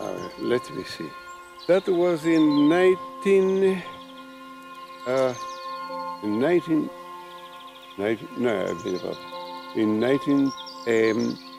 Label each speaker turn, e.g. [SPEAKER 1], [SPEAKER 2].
[SPEAKER 1] Let me see. That was in 19, no, a bit above. In 19,